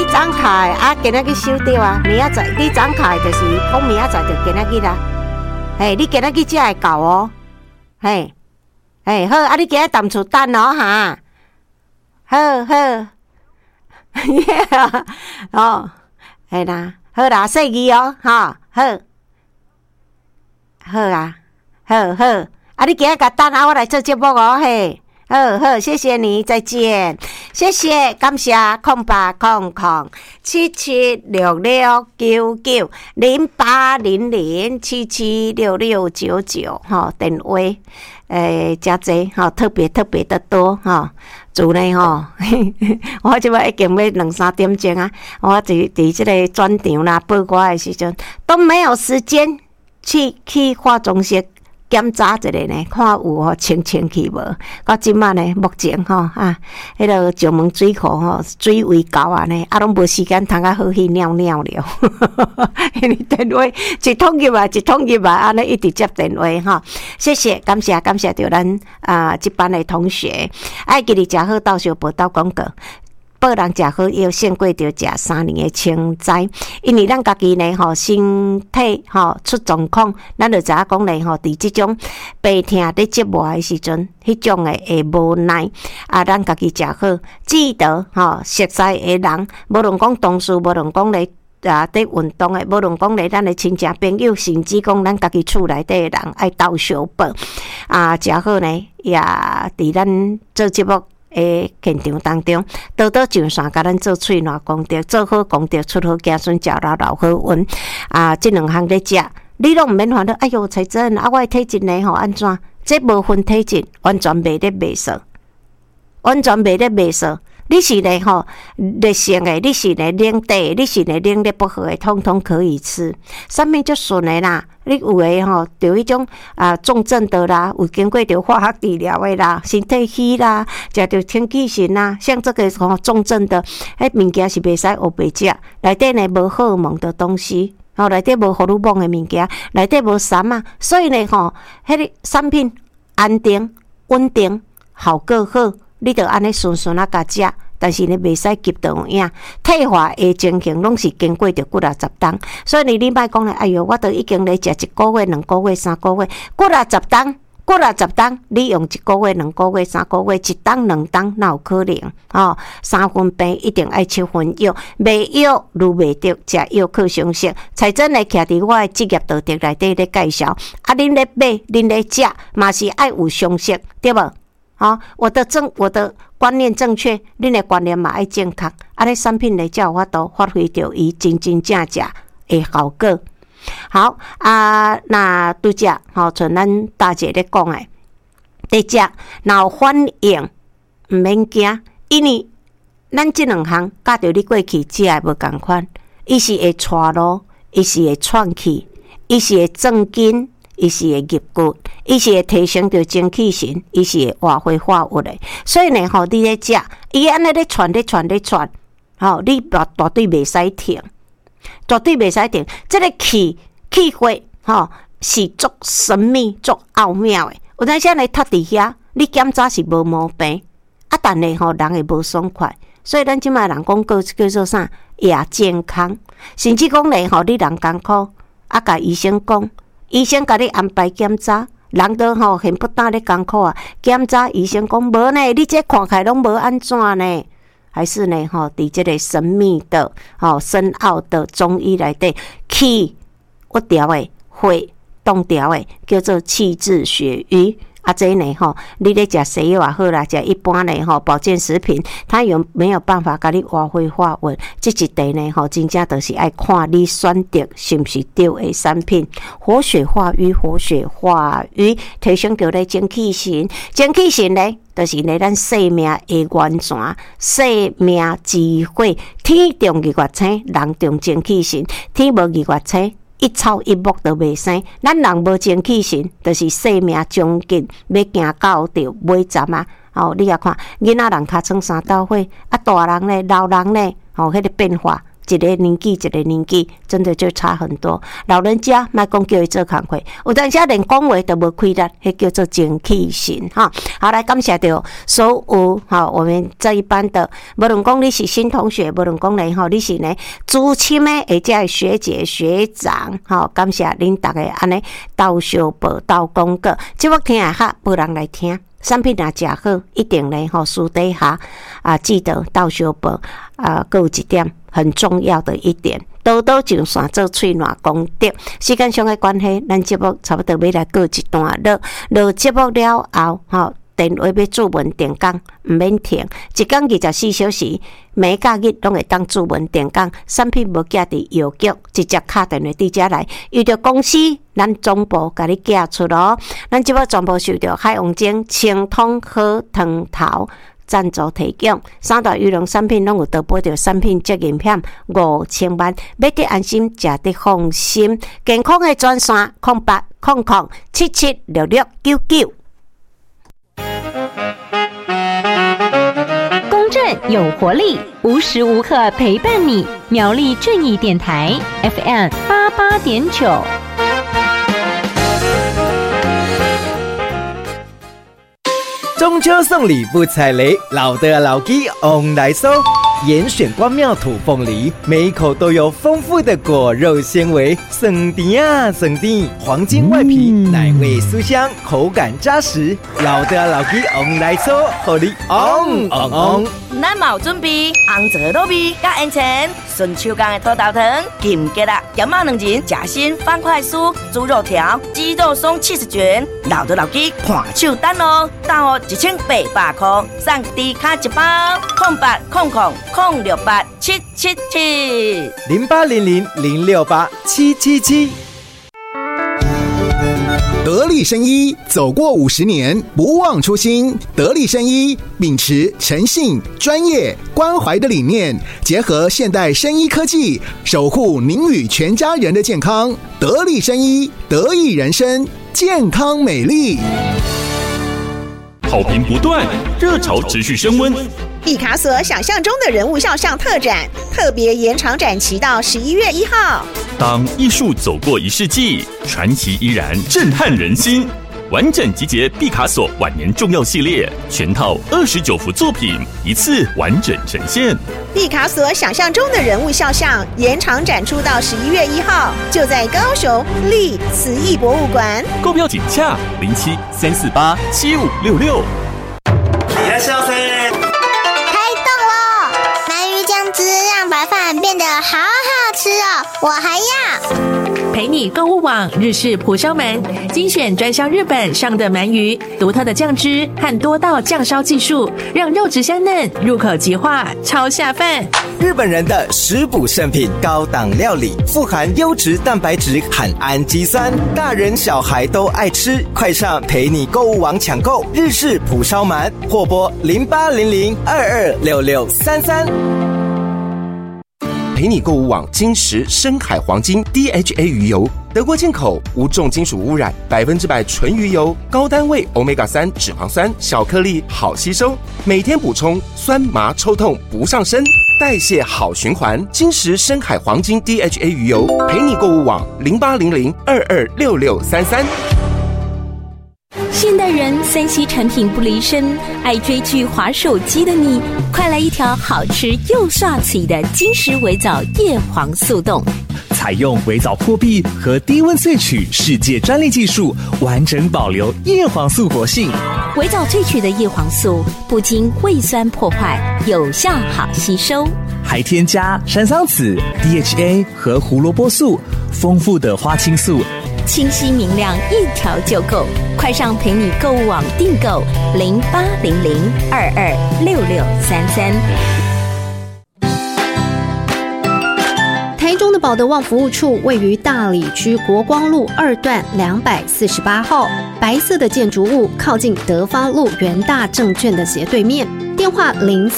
你张开啊，今仔日收到啊，明仔载你张开就是讲明仔载就今仔日啦。嘿，你今仔日才会到哦。嘿，嘿好，啊你今仔淡厝等哦哈。好好，哦，嘿啦，好啦，细字哦，哈，好，好啊，好好，啊你今仔甲等啊，我来做节目哦，嘿。好好，谢谢你，再见，谢谢，感谢08007766990800776699吼电话，真济吼，特别的多吼，主呢吼，我即摆已经要2-3点钟啊，我伫即个转场啦、报歌的时阵都没有时间去化妆室。检查一下呢，看有吼清气无？到即摆呢，目前吼迄个石门水库吼水位高啊呢，拢无时间通啊好去尿了。因为电话一通入来，安尼一直接电话吼。谢谢，感谢着咱即班的同学，爱记哩食好，到时报道广告。报人食好药，胜过着食3年的清斋。因为咱家己呢吼，身体吼出状况，咱就知影讲咧吼，伫即种病痛伫折磨的时阵，迄种的会无奈啊，咱家己食好，记得吼，熟悉的人，无论讲同事，无论讲咧伫运动的，无论讲咧咱的亲戚朋友，甚至讲咱家己厝内底的人，爱斗相报啊，食好呢，也伫咱做节目。现场当中，多上线，甲咱做喙暖功德，做好功德，出好子孙，食老好运啊！这2项咧食，你拢毋免烦恼。哎哟，才真啊！我的体质呢吼安怎？这无分体质，完全袂咧袂说，你是呢吼热性的，你是呢冷地，你是呢冷热不合的，通通可以吃。上面就顺的啦。你有诶吼，就迄种重症的啦，有经过着化学治疗的啦，身体虚啦，食着天气神啦，像这个吼重症的，迄物件是袂使黑白食，内底呢无荷尔蒙的东西，吼内底无荷尔蒙的物件，内底无酸啊，所以呢吼，迄个产品安定、稳定、效果好，你着安尼顺啊甲食。但是呢，袂使急着有影，退化的情形拢是经过着几啊10冬，所以你莫讲咧，哎哟，我都已经咧食1个月、2个月、3个月，几啊10冬，你用1个月、2个月、3个月，1冬2冬哪有可能？哦，3分病一定爱7分药，袂药如袂得，食药靠常识。才真来徛伫我的职业道德内底咧介绍，啊，恁咧买，恁咧食，嘛是爱有常识，对无？好，我的观念正确，恁的观念嘛爱正确，啊，你产品咧才有法度发挥着伊真正的效果。好啊，那拄则吼，像咱大姐咧讲诶，第只若有反应，毋免惊，因为咱即2项甲着你过去食诶无共款，伊是会带路，伊是会喘气，伊是会增筋。伊是会入骨，伊是会提升着精气神，伊是会活血化瘀的。所以呢，吼，你咧食，伊安尼咧传，吼，你绝对袂使停，这个气血，吼，是足神秘、足奥妙的。有当时来塌伫遐，你检查是无毛病，啊，但是吼，人会无爽快。所以咱即卖人讲叫做啥？亚健康，甚至讲咧，吼，你人艰苦，啊，甲医生讲。医生甲你安排检查，人都吼很不大咧艰苦啊。检查医生讲无呢，你这看起来拢无安怎呢？还是呢吼，伫这个神秘的、深奥的中医内底，气屈调的、血动调的，叫做气滞血瘀。啊，这呢吼，你咧食西药也好啦，食一般呢吼保健食品，它有没有办法甲你活血化瘀？这一题呢吼，真正就是爱看你选择是不是对的产品，活血化瘀，提升着咧精气神呢，就是咧咱生命的源泉，生命之火，天重日月星，人重精气神，天无日月星。一草一木都袂生，咱人无精气神，就是生命将近要行到着尾站啊！你也看，囡仔人尻川3斗火，啊大人咧、老人咧，迄个变化一个年纪一个年纪，真的就差很多。老人家莫讲叫伊做工课，有当时连讲话都无气力，迄叫做精气神哈。好，来感谢到所有我们这一班的，无论讲你是新同学，无论讲你是呢资深的，或者学姐学长，感谢恁大家安尼斗相报斗功课，节目听下哈，无人来听。产品若食好，一定呢私底下记得斗相报还有一点很重要的一点，多多上线做喙暖功德。时间上的关系，咱节目差不多要来过一段落节目了后，电话要注文电讲，唔免停，一天24小时，每假日拢会当注文电讲。产品无寄伫邮局，直接敲电话伫遮来，遇到公司，咱总部甲你寄出咯。咱节目全部受到海王精、清通好汤头赞助提供，三大鱼龙产品拢有得保着产品责任险5000万，买得安心，食得放心。健康的专线0800776699。 公正有活力，无时无刻陪伴你。苗栗正义电台 FM88.9。 中秋送礼不踩雷，老的老鸡 on 来收。严选光妙土凤梨，每一口都有丰富的果肉纤维，酸甜啊酸甜，黄金外皮，奶味酥香，口感扎实。老的老鸡 on 来收，互你 on。 咱嘛有准备红枣糯米加烟肠，顺手工的土豆糖、金桔啦、咸肉两仁、夹心方块酥、猪肉条、鸡肉松70卷，老的老鸡看手单哦，单哦1800块，送低卡一包，0800068777 0800068777。 得力生医走过50年，不忘初心。得力生医秉持诚信、专业、关怀的理念，结合现代生医科技，守护您与全家人的健康。得力生医，得益人生，健康美丽。 好评不断，热潮持续升温。 毕卡索想象中的人物肖像特展，特别延长展期到11月1号。 当艺术走过1世纪，传奇依然震撼人心。完整集结毕卡索晚年重要系列，全套29幅作品，一次完整呈现。 毕卡索想象中的人物肖像延长展出到11月1号，就在高雄立慈艺博物馆。 购票请洽07-348-7566。 いらっしゃいませ。 开动了！鳗鱼酱汁让白饭变得好好吃哦，我还要。 陪你购物网日式蒲烧鳗，精选专销日本上的鳗鱼，独特的酱汁和多道酱烧技术，让肉质香嫩，入口即化，超下饭。 日本人的食补圣品，高档料理，富含优质蛋白质和氨基酸，大人小孩都爱吃。快上陪你购物网抢购日式蒲烧鳗，或拨0800226633。 陪你购物网金石深海黄金 DHA 鱼油，德国进口，无重金属污染，100%纯鱼油，高单位 Omega-3 脂肪酸，小颗粒好吸收，每天补充，酸麻抽痛不上身，代谢好循环。金石深海黄金 DHA 鱼油，陪你购物网0800226633。 现代人3C 产品不离身，爱追剧滑手机的你，快来一条好吃又刷嘴的金石微藻叶黄素冻。 采用微藻破壁和低温萃取世界专利技术，完整保留叶黄素活性。 微藻萃取的叶黄素不经胃酸破坏，有效好吸收， 还添加山桑子、DHA 和胡萝卜素，丰富的花青素， 清晰明亮，一条就够。快上陪你购物网订购0800226633。 台中的保德旺服务处位于大里区国光路2段248号，白色的建筑物靠近德发路元大证券的斜对面，电话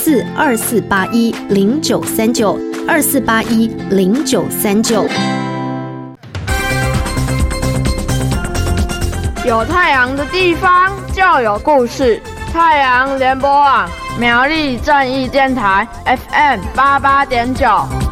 042481093924810939。 有太阳的地方就有故事。太阳联播网苗栗正义电台 FM88.9。